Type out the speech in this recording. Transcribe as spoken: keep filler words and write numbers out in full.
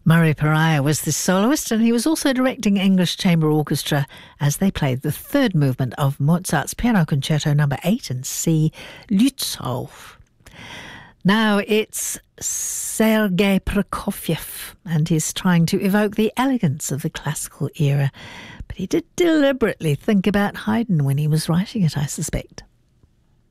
Murray Pariah was the soloist, and he was also directing English Chamber Orchestra as they played the third movement of Mozart's Piano Concerto number eight in C, Lützow. Now it's Sergei Prokofiev, and he's trying to evoke the elegance of the classical era. But he did deliberately think about Haydn when he was writing it, I suspect.